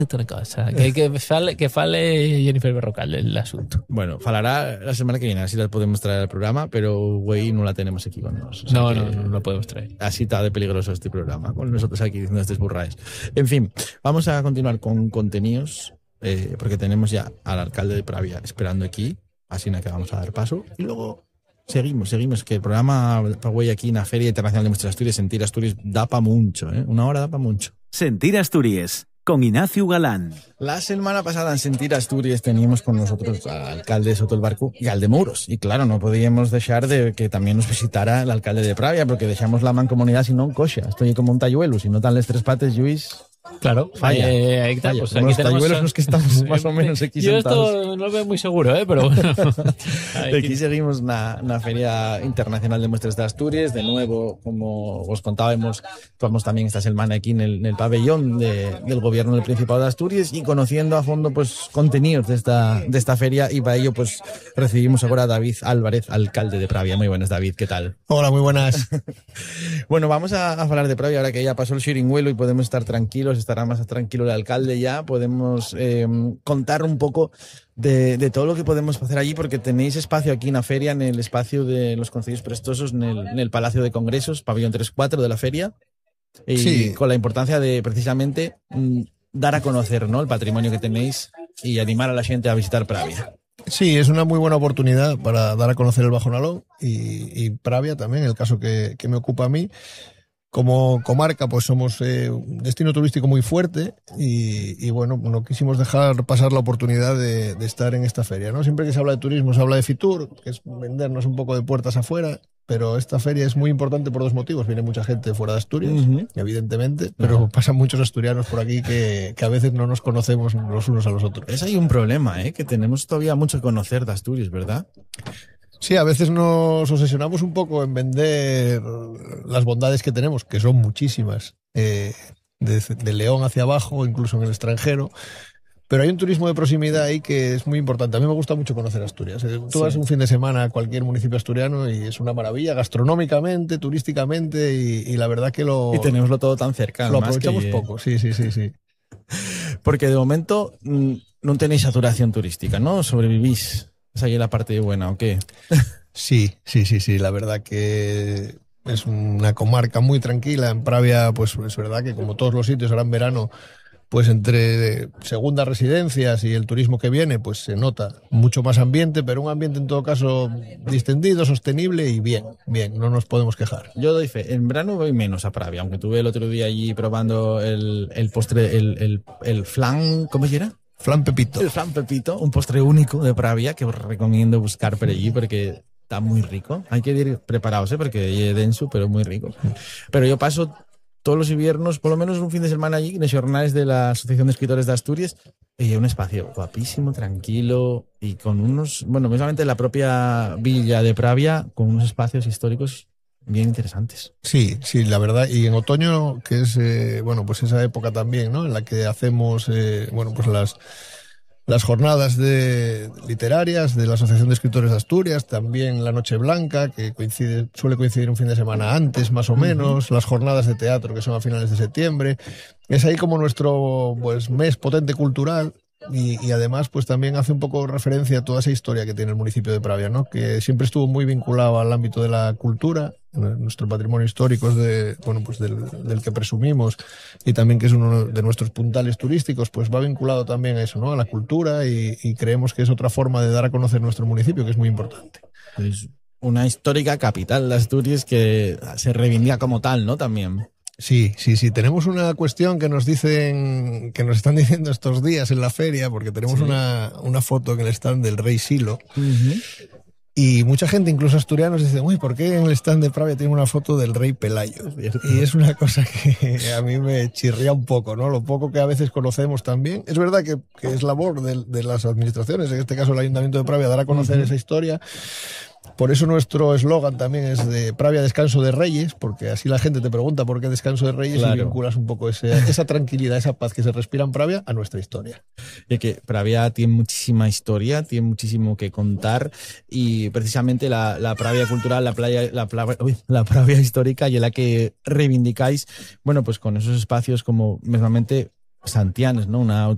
Una cosa, que fale Jennifer Berrocal el asunto. Bueno, falará la semana que viene, así la podemos traer al programa, pero güey, no la tenemos aquí con nosotros. No la podemos traer. Así está de peligroso este programa, con nosotros aquí diciendo estas burraes. En fin, vamos a continuar con contenidos, porque tenemos ya al alcalde de Pravia esperando aquí, así que vamos a dar paso, y luego seguimos, que el programa güey aquí en la Feria Internacional de Muestras de Asturias, Sentir Asturias, da pa mucho, una hora da pa mucho. Sentir Asturias, con Ignacio Galán. La semana pasada en Sentir Asturias teníamos con nosotros al alcalde de Soto el Barco y al de Muros. Y claro, no podíamos dejar de que también nos visitara el alcalde de Pravia, porque dejamos la mancomunidad si no en coxa. Estoy como un talluelo, si no tan les tres pates, Lluís. Claro, falla. Ahí está. Pues aquí los tenemos talluelos los que estamos más o menos aquí yo sentados. esto no lo veo muy seguro, pero bueno. Aquí seguimos una Feria Internacional de Muestras de Asturias. De nuevo, como os contábamos, estamos también esta semana aquí en el pabellón del Gobierno del Principado de Asturias y conociendo a fondo pues contenidos de esta feria, y para ello pues recibimos ahora a David Álvarez, alcalde de Pravia. Muy buenas, David, ¿qué tal? Hola, muy buenas. Bueno, vamos a hablar de Pravia ahora que ya pasó el xiringuelo y podemos estar tranquilos, estará más tranquilo el alcalde ya, podemos contar un poco de todo lo que podemos hacer allí, porque tenéis espacio aquí en la feria, en el espacio de los concilios prestosos, en el Palacio de Congresos, pabellón 3-4 de la feria, y sí, con la importancia de precisamente dar a conocer, ¿no?, el patrimonio que tenéis y animar a la gente a visitar Pravia. Sí, es una muy buena oportunidad para dar a conocer el Bajo Nalón y Pravia también, el caso que me ocupa a mí. Como comarca, pues somos un destino turístico muy fuerte y bueno, no quisimos dejar pasar la oportunidad de estar en esta feria, ¿no? Siempre que se habla de turismo se habla de Fitur, que es vendernos un poco de puertas afuera, pero esta feria es muy importante por dos motivos. Viene mucha gente fuera de Asturias, evidentemente, pero pasan muchos asturianos por aquí que a veces no nos conocemos los unos a los otros. Es ahí un problema, que tenemos todavía mucho que conocer de Asturias, ¿verdad? Sí, a veces nos obsesionamos un poco en vender las bondades que tenemos, que son muchísimas, de León hacia abajo, incluso en el extranjero. Pero hay un turismo de proximidad ahí que es muy importante. A mí me gusta mucho conocer Asturias. Tú vas un fin de semana a cualquier municipio asturiano y es una maravilla, gastronómicamente, turísticamente, y la verdad que y tenemoslo todo tan cerca. Lo aprovechamos poco, sí. Porque de momento no tenéis saturación turística, ¿no? Sobrevivís. ¿Es ahí la parte buena o qué? Sí. La verdad que es una comarca muy tranquila. En Pravia, pues es verdad que como todos los sitios ahora en verano, pues entre segundas residencias y el turismo que viene, pues se nota mucho más ambiente, pero un ambiente en todo caso distendido, sostenible y bien, no nos podemos quejar. Yo doy fe, en verano voy menos a Pravia, aunque tuve el otro día allí probando el postre, el flan, ¿cómo era? Flan Pepito. El flan Pepito, un postre único de Pravia que os recomiendo buscar por allí porque está muy rico. Hay que ir preparados, porque es denso, pero muy rico. Pero yo paso todos los inviernos, por lo menos un fin de semana allí, en los jornales de la Asociación de Escritores de Asturias, y un espacio guapísimo, tranquilo, y con unos, bueno, precisamente la propia villa de Pravia, con unos espacios históricos bien interesantes. Sí, la verdad, y en otoño, que es, pues esa época también, ¿no?, en la que hacemos, pues las jornadas literarias de la Asociación de Escritores de Asturias, también la Noche Blanca, que suele coincidir un fin de semana antes, más o menos, las jornadas de teatro, que son a finales de septiembre. Es ahí como nuestro mes potente cultural. Y además pues también hace un poco referencia a toda esa historia que tiene el municipio de Pravia, ¿no?, que siempre estuvo muy vinculado al ámbito de la cultura. Nuestro patrimonio histórico es del que presumimos, y también que es uno de nuestros puntales turísticos, pues va vinculado también a eso, ¿no?, a la cultura, y creemos que es otra forma de dar a conocer nuestro municipio, que es muy importante. Es una histórica capital de Asturias que se reivindica como tal, ¿no?, también. Sí. Tenemos una cuestión que nos están diciendo estos días en la feria, porque tenemos una foto en el stand del Rey Silo. Y mucha gente, incluso asturianos, dice, uy, ¿por qué en el stand de Pravia tiene una foto del Rey Pelayo? Y es una cosa que a mí me chirría un poco, ¿no? Lo poco que a veces conocemos también. Es verdad que es labor de las administraciones, en este caso el Ayuntamiento de Pravia, dar a conocer esa historia. Por eso nuestro eslogan también es de Pravia Descanso de Reyes, porque así la gente te pregunta por qué Descanso de Reyes, claro. Y vinculas un poco esa tranquilidad, esa paz que se respira en Pravia a nuestra historia. Y que Pravia tiene muchísima historia, tiene muchísimo que contar, y precisamente la Pravia cultural, la Pravia histórica, y en la que reivindicáis, bueno, pues con esos espacios como mismamente santianes, ¿no? Una